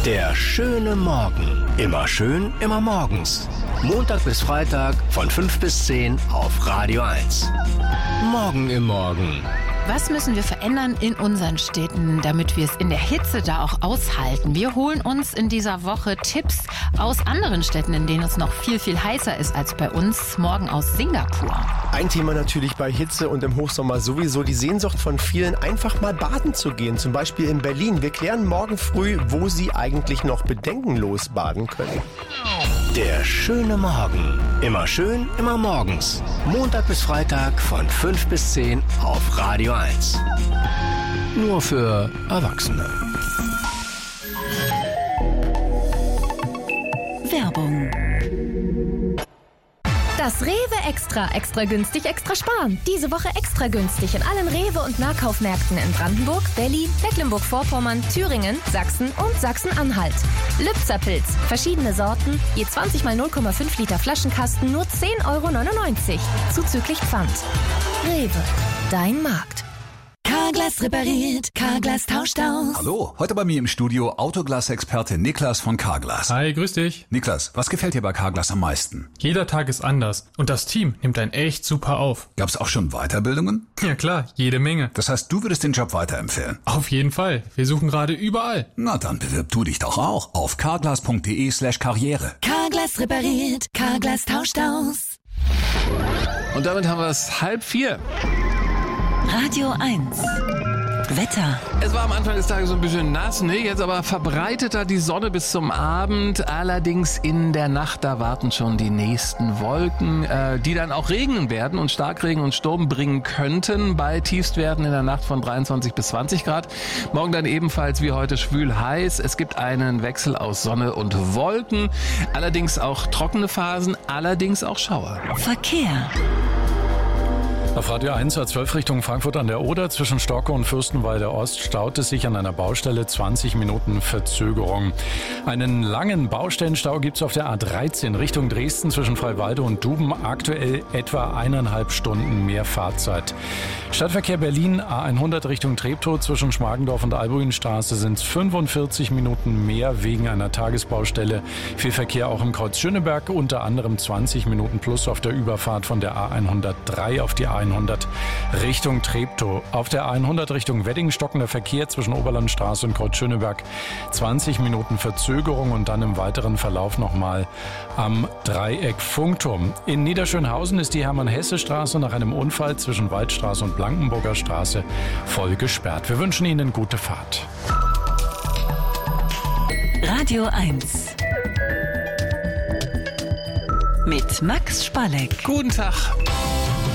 Der schöne Morgen. Immer schön, immer morgens. Montag bis Freitag von 5 bis 10 auf Radio 1. Morgen im Morgen. Was müssen wir verändern in unseren Städten, damit wir es in der Hitze da auch aushalten? Wir holen uns in dieser Woche Tipps aus anderen Städten, in denen es noch viel, viel heißer ist als bei uns. Morgen aus Singapur. Ein Thema natürlich bei Hitze und im Hochsommer sowieso die Sehnsucht von vielen, einfach mal baden zu gehen. Zum Beispiel in Berlin. Wir klären morgen früh, wo Sie eigentlich noch bedenkenlos baden können. Der schöne Morgen. Immer schön, immer morgens. Montag bis Freitag von 5 bis 10 auf Radio 1. Nur für Erwachsene. Werbung. Das Rewe Extra. Extra günstig, extra sparen. Diese Woche extra günstig in allen Rewe- und Nahkaufmärkten in Brandenburg, Berlin, Mecklenburg-Vorpommern, Thüringen, Sachsen und Sachsen-Anhalt. Lübzer-Pilz. Verschiedene Sorten. Je 20 mal 0,5 Liter Flaschenkasten nur 10,99 €. Zuzüglich Pfand. Rewe. Dein Markt. Carglass repariert, Carglass tauscht aus. Hallo, heute bei mir im Studio Autoglas-Experte Niklas von Carglass. Hi, grüß dich. Niklas, was gefällt dir bei Carglass am meisten? Jeder Tag ist anders und das Team nimmt einen echt super auf. Gab's auch schon Weiterbildungen? Ja klar, jede Menge. Das heißt, du würdest den Job weiterempfehlen? Auf jeden Fall. Wir suchen gerade überall. Na, dann bewirb du dich doch auch auf carglass.de/karriere. Carglass repariert, Carglass tauscht aus. Und damit haben wir es 3:30. Radio 1. Wetter. Es war am Anfang des Tages so ein bisschen nass, ne? Jetzt aber verbreiteter die Sonne bis zum Abend. Allerdings in der Nacht, da warten schon die nächsten Wolken, die dann auch regnen werden und Starkregen und Sturm bringen könnten bei Tiefstwerten in der Nacht von 23 bis 20 Grad. Morgen dann ebenfalls wie heute schwül heiß. Es gibt einen Wechsel aus Sonne und Wolken. Allerdings auch trockene Phasen, allerdings auch Schauer. Verkehr. Auf Radio 1 A12 Richtung Frankfurt an der Oder zwischen Stocke und Fürstenwalde Ost staut es sich an einer Baustelle, 20 Minuten Verzögerung. Einen langen Baustellenstau gibt es auf der A13 Richtung Dresden zwischen Freiwalde und Duben. Aktuell etwa 1,5 Stunden mehr Fahrzeit. Stadtverkehr Berlin A100 Richtung Treptow zwischen Schmargendorf und Albuinstraße sind es 45 Minuten mehr wegen einer Tagesbaustelle. Viel Verkehr auch im Kreuz Schöneberg, unter anderem 20 Minuten plus auf der Überfahrt von der A103 auf die A100 Richtung Treptow. Auf der A100 Richtung Wedding stockender Verkehr zwischen Oberlandstraße und Kreuz Schöneberg. 20 Minuten Verzögerung und dann im weiteren Verlauf nochmal am Dreieck Funkturm. In Niederschönhausen ist die Hermann-Hesse-Straße nach einem Unfall zwischen Waldstraße und Blankenburger Straße voll gesperrt. Wir wünschen Ihnen gute Fahrt. Radio 1. Mit Max Spalleck. Guten Tag.